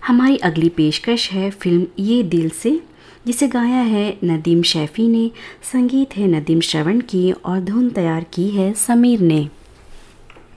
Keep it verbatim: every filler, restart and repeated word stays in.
हमारी अगली पेशकश है फिल्म ये दिल से, जिसे गाया है नदीम शैफ़ी ने, संगीत है नदीम श्रवण की और धुन तैयार की है समीर ने।